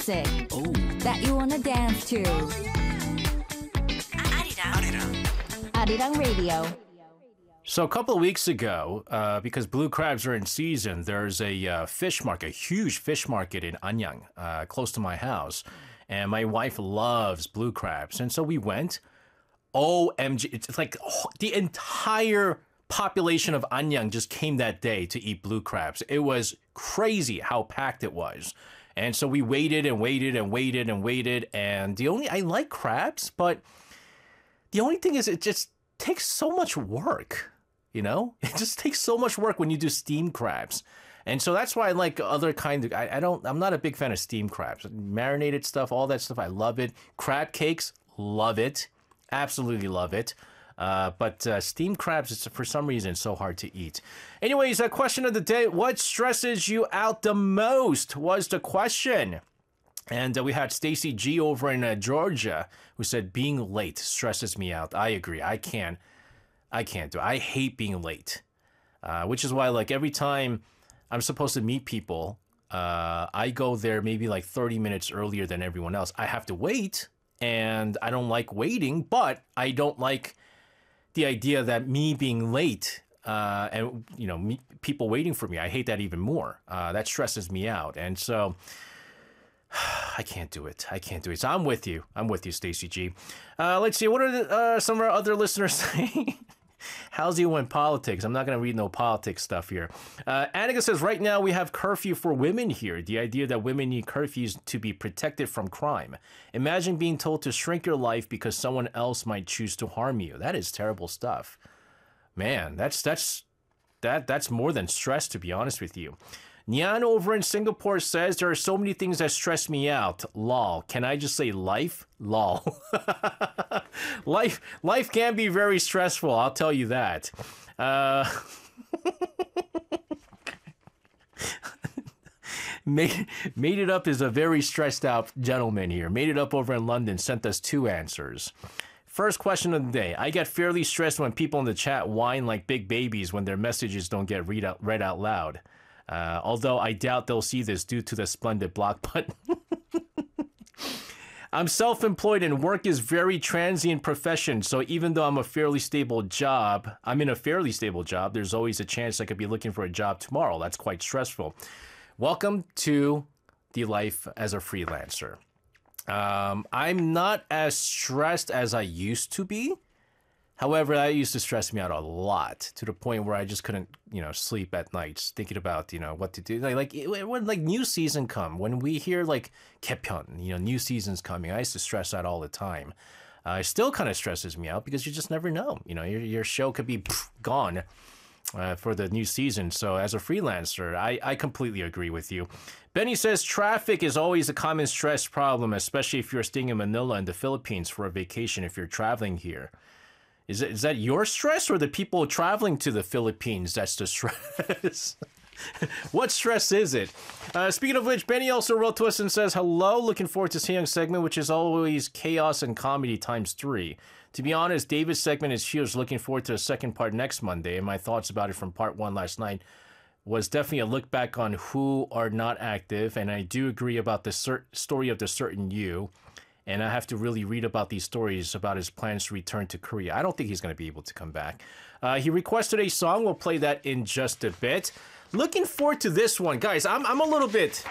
music that you wanna dance to. Arirang Radio. So a couple of weeks ago, because blue crabs are in season, there's a fish market, a huge fish market in Anyang, close to my house. And my wife loves blue crabs. And so we went. OMG, it's like the entire population of Anyang just came that day to eat blue crabs. It was crazy how packed it was. And so we waited and waited and waited and waited. And I like crabs, but the only thing is it just takes so much work, you know? It just takes so much work when you do steamed crabs. And so that's why I like other kinds of, I'm not a big fan of steamed crabs. Marinated stuff, all that stuff, I love it. Crab cakes, love it. Absolutely love it. But steamed crabs, it's for some reason so hard to eat. Anyways, question of the day, what stresses you out the most was the question. And we had Stacy G over in Georgia who said being late stresses me out. I agree. I can't do it. I hate being late, which is why like every time I'm supposed to meet people, I go there maybe like 30 minutes earlier than everyone else. I have to wait, and I don't like waiting, but I don't like the idea that me being late and people waiting for me, I hate that even more. That stresses me out, and so I can't do it. So I'm with you, Stacey G. Let's see, what are some of our other listeners saying? How's you in politics? I'm not going to read no politics stuff here. Annika says, right now we have curfew for women here. The idea that women need curfews to be protected from crime. Imagine being told to shrink your life because someone else might choose to harm you. That is terrible stuff. Man, that's more than stress, to be honest with you. Nyan over in Singapore says, there are so many things that stress me out. Lol. Can I just say life? Lol. Life can be very stressful, I'll tell you that. Made It Up is a very stressed out gentleman here. Made It Up over in London sent us two answers. First question of the day. I get fairly stressed when people in the chat whine like big babies when their messages don't get read out loud. Although I doubt they'll see this due to the splendid block button. I'm self-employed and work is very transient profession. So even though I'm in a fairly stable job, there's always a chance I could be looking for a job tomorrow. That's quite stressful. Welcome to the life as a freelancer. I'm not as stressed as I used to be. However, that used to stress me out a lot to the point where I just couldn't, sleep at nights thinking about, what to do. When new season come, when we hear like 개편, new season's coming, I used to stress out all the time. It still kind of stresses me out because you just never know. Your show could be gone for the new season. So as a freelancer, I completely agree with you. Benny says traffic is always a common stress problem, especially if you're staying in Manila in the Philippines for a vacation if you're traveling here. Is that your stress or the people traveling to the Philippines that's the stress? What stress is it? Speaking of which, Benny also wrote to us and says, hello, looking forward to seeing segment, which is always chaos and comedy times 3. To be honest, David's segment is huge. Looking forward to the second part next Monday. And my thoughts about it from part 1 last night was definitely a look back on who are not active. And I do agree about the story of the certain you. And I have to really read about these stories about his plans to return to Korea. I don't think he's going to be able to come back. He requested a song. We'll play that in just a bit. Looking forward to this one. Guys, I'm a little bit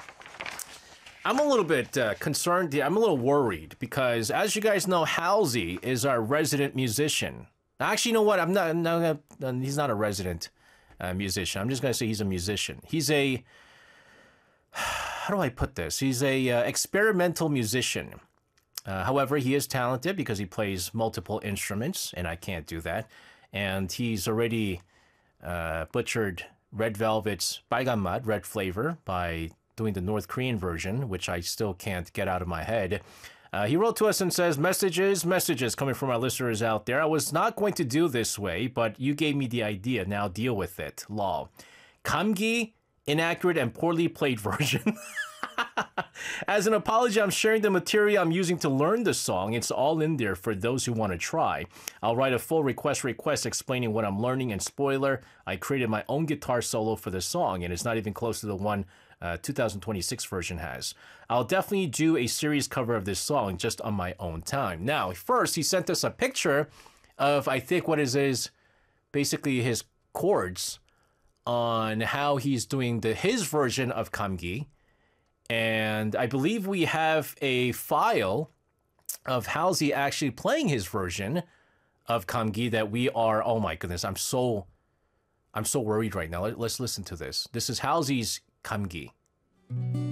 concerned. I'm a little worried because, as you guys know, Halsey is our resident musician. Actually, you know what? He's not a resident musician. I'm just going to say he's a musician. He's a, how do I put this? He's a experimental musician. However, he is talented because he plays multiple instruments, and I can't do that. And he's already butchered Red Velvet's 빨간맛, red flavor, by doing the North Korean version, which I still can't get out of my head. He wrote to us and says, messages coming from our listeners out there. I was not going to do this way, but you gave me the idea. Now deal with it. Lol. 감기, inaccurate and poorly played version. As an apology, I'm sharing the material I'm using to learn the song. It's all in there for those who want to try. I'll write a full request explaining what I'm learning, and spoiler, I created my own guitar solo for the song, and it's not even close to the one 2026 version has. I'll definitely do a series cover of this song just on my own time. Now, first, he sent us a picture of, I think, what is basically his chords on how he's doing his version of Kamgi. And I believe we have a file of Halsey actually playing his version of Kamgi that we are, oh my goodness, I'm so worried right now. Let's listen to this. This is Halsey's Kamgi.